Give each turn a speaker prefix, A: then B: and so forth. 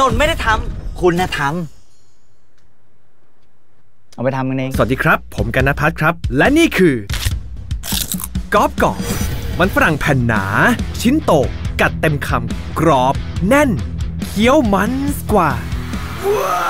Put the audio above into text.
A: นไม่ได้ทำคุณนะทำเอาไปทำกันเอง
B: สวัสดีครับผมกันณภัทรครับและนี่คือกรอบมันฝรั่งแผ่นหนาชิ้นโตกัดเต็มคำกรอบแน่นเคี้ยวมันกว่า